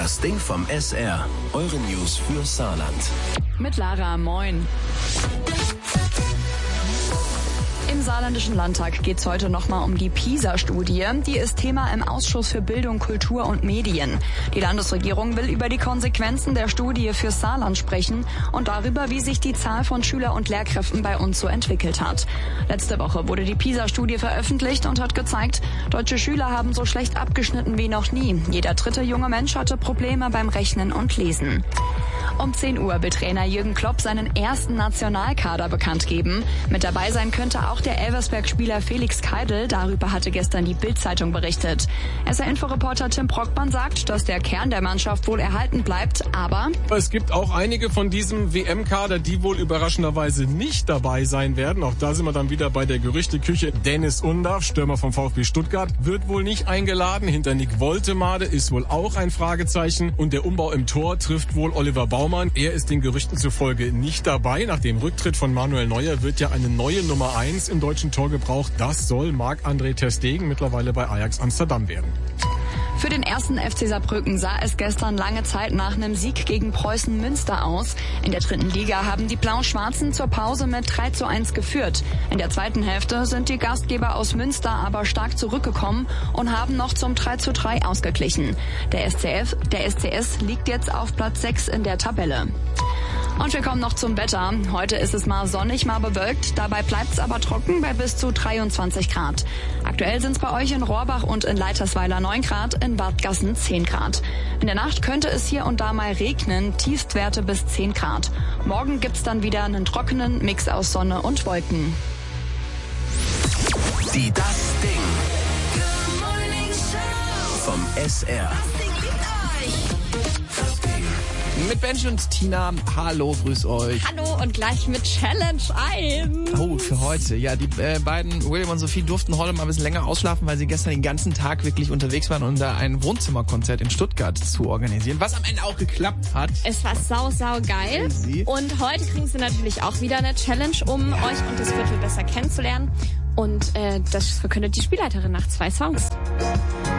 Das Ding vom SR. Eure News für Saarland. Mit Lara, moin. Im Saarländischen Landtag geht es heute nochmal um die PISA-Studie. Die ist Thema im Ausschuss für Bildung, Kultur und Medien. Die Landesregierung will über die Konsequenzen der Studie für Saarland sprechen und darüber, wie sich die Zahl von Schüler- und Lehrkräften bei uns so entwickelt hat. Letzte Woche wurde die PISA-Studie veröffentlicht und hat gezeigt, deutsche Schüler haben so schlecht abgeschnitten wie noch nie. Jeder dritte junge Mensch hatte Probleme beim Rechnen und Lesen. Um 10 Uhr will Trainer Jürgen Klopp seinen ersten Nationalkader bekannt geben. Mit dabei sein könnte auch der Elversberg-Spieler Felix Keidl. Darüber hatte gestern die Bild-Zeitung berichtet. SR-Info-Reporter Tim Brockmann sagt, dass der Kern der Mannschaft wohl erhalten bleibt, aber es gibt auch einige von diesem WM-Kader, die wohl überraschenderweise nicht dabei sein werden. Auch da sind wir dann wieder bei der Gerüchteküche. Dennis Undaff, Stürmer vom VfB Stuttgart, wird wohl nicht eingeladen. Hinter Nick Woltemade ist wohl auch ein Fragezeichen. Und der Umbau im Tor trifft wohl Oliver Baumann. Er ist den Gerüchten zufolge nicht dabei. Nach dem Rücktritt von Manuel Neuer wird ja eine neue Nummer 1 im deutschen Tor gebraucht. Das soll Marc-André ter Stegen, mittlerweile bei Ajax Amsterdam, werden. Für den ersten FC Saarbrücken sah es gestern lange Zeit nach einem Sieg gegen Preußen Münster aus. In der 3. Liga haben die Blau-Schwarzen zur Pause mit 3:1 geführt. In der zweiten Hälfte sind die Gastgeber aus Münster aber stark zurückgekommen und haben noch zum 3:3 ausgeglichen. Der SCS liegt jetzt auf Platz 6 in der Tabelle. Und wir kommen noch zum Wetter. Heute ist es mal sonnig, mal bewölkt. Dabei bleibt es aber trocken bei bis zu 23 Grad. Aktuell sind es bei euch in Rohrbach und in Leitersweiler 9 Grad, in Wadgassen 10 Grad. In der Nacht könnte es hier und da mal regnen, Tiefstwerte bis 10 Grad. Morgen gibt's dann wieder einen trockenen Mix aus Sonne und Wolken. Die Das Ding vom SR. Mit Benji und Tina. Hallo, grüß euch. Hallo und gleich mit Challenge 1. Oh, für heute. Ja, die beiden, William und Sophie, durften heute mal ein bisschen länger ausschlafen, weil sie gestern den ganzen Tag wirklich unterwegs waren, um da ein Wohnzimmerkonzert in Stuttgart zu organisieren, was am Ende auch geklappt hat. Es war sau geil. Und heute kriegen sie natürlich auch wieder eine Challenge, um euch und das Viertel besser kennenzulernen. Und das verkündet die Spielleiterin nach 2 Songs.